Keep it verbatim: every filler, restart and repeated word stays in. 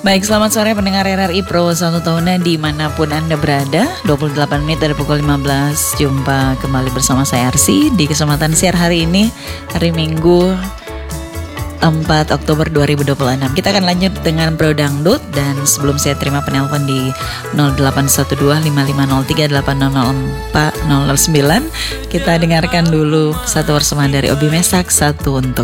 Baik, selamat sore pendengar R R I Pro satu tahunnya dimanapun Anda berada. Dua puluh delapan menit dari pukul lima belas. Jumpa kembali bersama saya Arsi di kesempatan siar hari ini, hari Minggu empat Oktober dua ribu dua puluh enam. Kita akan lanjut dengan Bro Dangdut. Dan sebelum saya terima penelpon di nol delapan satu dua lima lima nol tiga delapan nol nol empat nol nol sembilan, kita dengarkan dulu satu persembahan dari Obi Mesak, Satu Untuk.